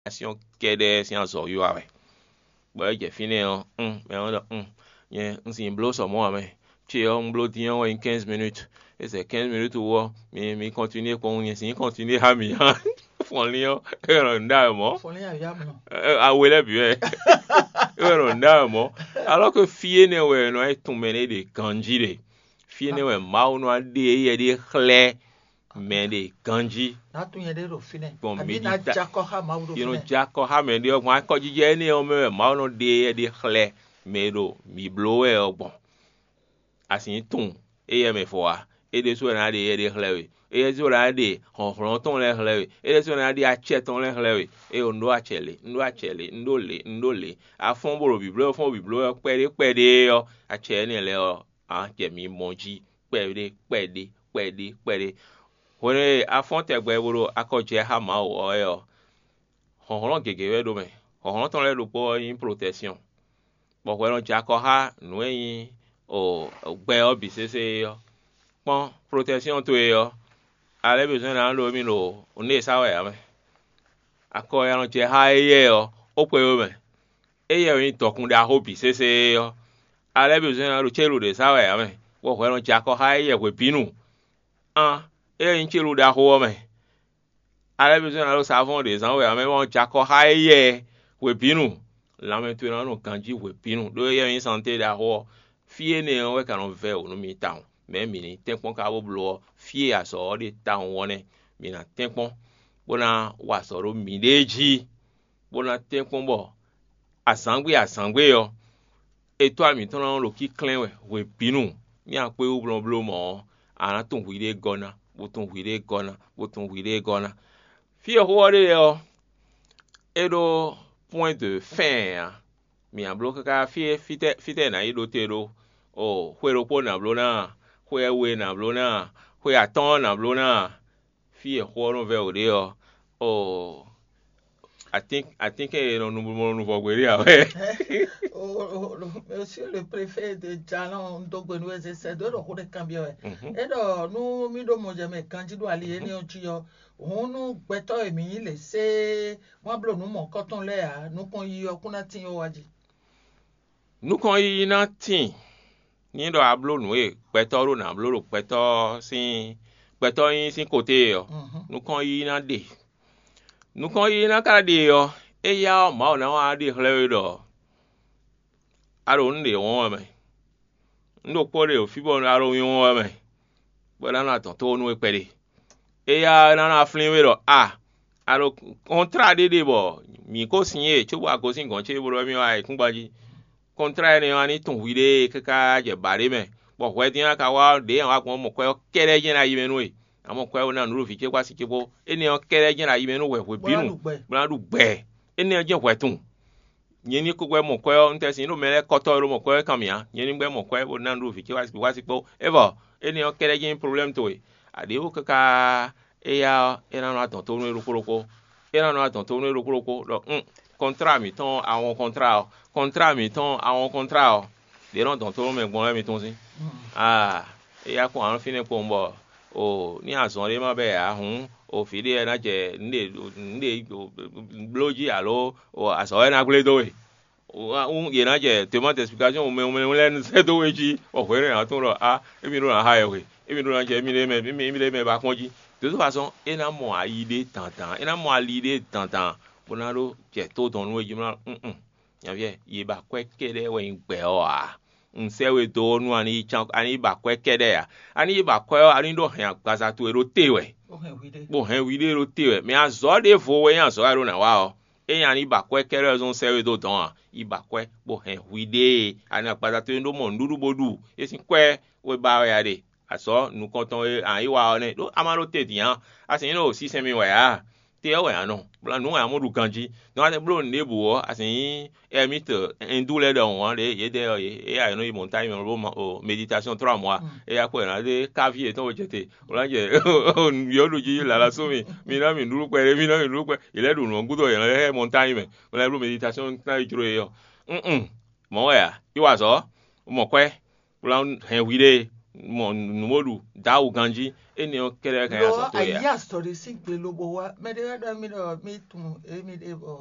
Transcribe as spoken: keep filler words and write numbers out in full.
Action kede si anzo yo awe. Ba je fini on, um, mais on um, yeah, on si blow so mo ame. Ti on blow di on en quinze minutes. Et c'est quinze minutes ou mais mais continuer kon yen si continuer ha mi. Fon li on, e nda mo. Fon li ya mo. A wele bi e. E nda mo. Alors que fie ne we no e tun mene de kanjire. Fie ne we ma no ade ye de khle. Mais de kanji na tun ye de ro fine bon abi na jako ha ma ro fine you know jako ha me de o ko jije ni o me ma no de de khle me do mi blow e ogbon asin tun e ye me fo a e de so na de ye de khle we e ye so na de hon hon ton le khle we e de so na de a che ton le khle we e o ndo a chele ndo a chele ndo le ndo le a fon boro bi blow fon bi blow pe de pe de yo a che ni le o a je mi monji pe de pe de pe de pe de Where a fonte gbeworo akoje ha ma o yo. Honhon gege we do me. Honhon ton le do po in protection. Bo we ron jako ha nu yin o gbe obi sese yo. Pon protection to yo. Ale besoin na lo mi lo. Oni sa we ame. Ako ya ron je ha ye yo. O pe o me. E ye yin tokun da hobi sese yo. Ale besoin na lo chelu de sa we ame. Bo we ron jako ha ye we binu. Ah e nchelu da ho me ale besoin na lo savon des an we ame won jako haye we binu la me tu na no kanji we binu do ye yin santé da ho fie ne we kan ve o no mi town me mi ni tenpon ka bo blo fie aso de town woni mi na tenpon bona wa so ro mi deji bona tenpon bo asangwe asangwe yo eto mi ton lo ki clean we we binu mi a pe o blo blo mo ana ton wi de gona bouton wire gona bouton wire gona fi ho de yo edo point de fin mi a bloqué ka fi fite fite na ido tero o huero po na blona hue we na blona hue aton na blona fi ho no ve o de yo o I think I think e no no no vo gweri awe o monsieur le préfet de Jalon Dogbenwe c'est de ro de cambio e do nu mi do mo je me kanji do ali eni o chi yo hunu gbeto emi le se won blo nu mo koton le a nu kon yi okuna tin o waji nu kon yi na tin ni do ablo nu e gbeto ro na blo ro gbeto sin gbeto yin sin kote yo nu kon yi na de nu kon yi na ka de yo e ya ma na wa de hlewe do aro nde won me ndo pore o fibo aro yin won me bola na ton to nu e pere e ya na na flin we do ah aro contrat de de bo mi ko sinye chu wa ko sin gon che bo mi wa kun gbaji contrat ni wa ni ton wi de kaka je bare me bo we din ka wa de wa ko mo ko kere je na yi me nu e amo ko na nuru fi che kwa si che bo eni o kere je na yi me nu we we binu bla du gbe eni je we tun yeni ko gbe mo ko ntesi no mele koto ro mo ko kamia yeni gbe mo ko bo na nuru fi che wa si wa si po ever eni o kere je problem to e ade o kaka e ya era no aton to no rokoroko era no aton to no rokoroko do um contrat mi ton àwọn contrat contrat mi ton àwọn contrat de ron ton to me gbon mi ton si ah e ya ko an fini ko mbo o ni azon le ma be a hun o fi de na je nde nde bloji alo o aso na gble do e o un ye na je tellement d'explication o me o me le se do we ji o ko re an ton ro ah e mi ro na ha ye we e mi ro na je mi le me mi mi le me ba konji de toute façon e na mo a idée tantan e na mo a l'idée tantan bonaro je to don we ji ma mm ya vie ye ba kwekere we ngbe o a nsewe do nu ani chan ani ba kwekere ya ani ba kwe ani do han gaza to ero tewe bo hen wi de ro tewe me azo de fo we yan so aro na wa o e yan ni ba kwekere zo nsewe do don a i ba kwe bo hen wi de ani gaza to ndo mo nduru bodu e sin kwe we ba ya de aso nu konton an iwa ne do amaro te dian asin no si semi wa ya te o ya no bla nu ya mo du kanji no ate bro nebu o asin e mi te ndule de won le ye de e ya no i montagne o méditation trois mois e ya ko na de cavier ton o jete o la je yo lu ji la la so mi mi na mi nduru pe mi na mi nduru pe ile du no gudo yan le montagne me o la bro méditation na ijuro yo mm mm mo ya i wa so mo kwe bla hen wi de mo numodu dawu ganji eni o kere kan ya lo so to ya aya story sin pe lo bo wa me de da mi do mi tun e mi de bo